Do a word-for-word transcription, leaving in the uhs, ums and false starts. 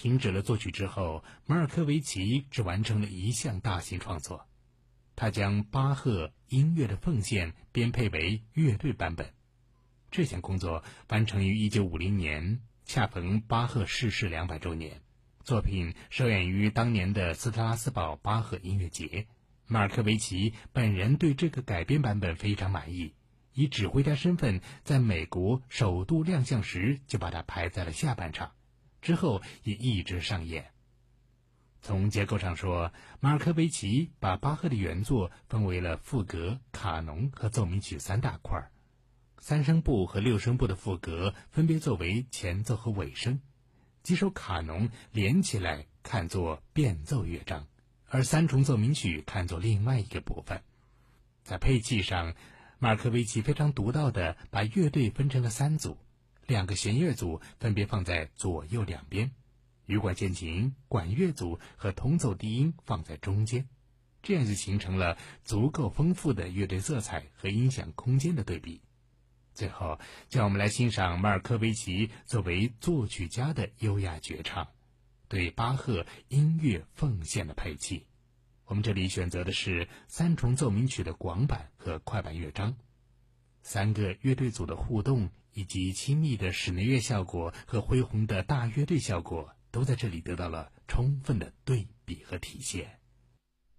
停止了作曲之后，马尔科维奇只完成了一项大型创作，他将巴赫音乐的奉献编配为乐队版本。这项工作完成于一九五零年，恰逢巴赫逝世两百周年。作品首演于当年的斯特拉斯堡巴赫音乐节。马尔科维奇本人对这个改编版本非常满意，以指挥家身份在美国首度亮相时就把它排在了下半场，之后也一直上演。从结构上说，马尔科维奇把巴赫的原作分为了赋格、卡农和奏鸣曲三大块，三声部和六声部的赋格分别作为前奏和尾声，几首卡农连起来看作变奏乐章，而三重奏鸣曲看作另外一个部分。在配器上，马尔科维奇非常独到地把乐队分成了三组，两个弦乐组分别放在左右两边，羽管键琴、管乐组和同奏低音放在中间，这样就形成了足够丰富的乐队色彩和音响空间的对比。最后，就让我们来欣赏马尔科维奇作为作曲家的优雅绝唱，对巴赫音乐奉献的配器。我们这里选择的是三重奏鸣曲的广板和快板乐章，三个乐队组的互动以及亲密的室内乐效果和恢宏的大乐队效果都在这里得到了充分的对比和体现。